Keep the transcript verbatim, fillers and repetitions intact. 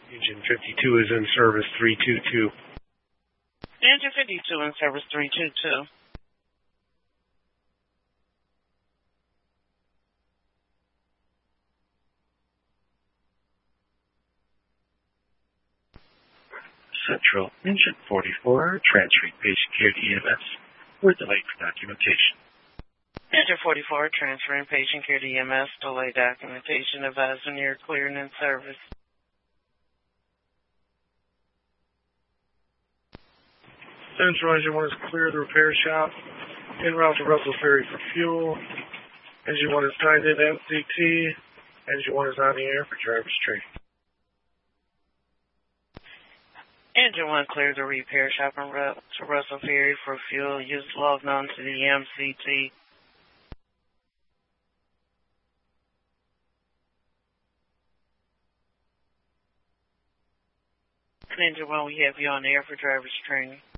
Engine fifty-two is in service three two two. Engine fifty-two in service three two two. Central, Engine forty-four, transferring patient care to E M S. We're delayed for documentation. Engine forty-four, transferring patient care to E M S, delay documentation, advised when you're cleared and in service. Central, Engine one is clear of the repair shop. En route to Russell Ferry for fuel. Engine one is tied in M C T. Engine one is on the air for driver's training. Engine one cleared the repair shop en route to Russell Ferry for fuel. Use logged on to the M C T. Engine one, we have you on the air for driver's training.